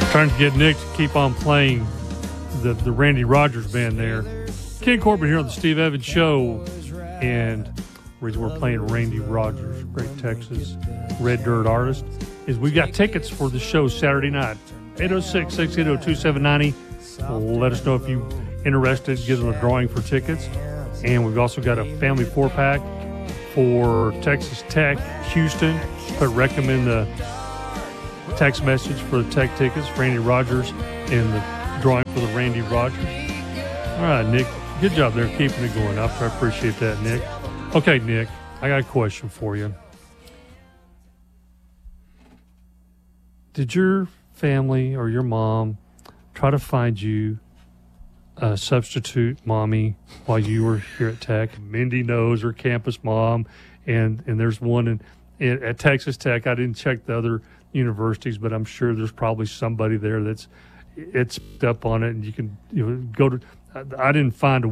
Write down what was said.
Trying to get Nick to keep on playing the Randy Rogers band there. Ken Corbin here on the Steve Evans Show. And the reason we're playing Randy Rogers, great Texas Red Dirt artist, is we got tickets for the show Saturday night. 806-680-2790. Let us know if you're interested in getting a drawing for tickets. And we've also got a family 4-pack for Texas Tech, Houston. But recommend the text message for the Tech tickets, Randy Rogers, and the drawing for the Randy Rogers. All right, Nick, good job there keeping it going. I appreciate that, Nick. Okay, Nick, I got a question for you. Did your family or your mom try to find you a substitute mommy while you were here at Tech? Mindy knows her campus mom, and there's one at Texas Tech. I didn't check the other universities, but I'm sure there's probably somebody there it's up on it, and you can go to. I didn't find a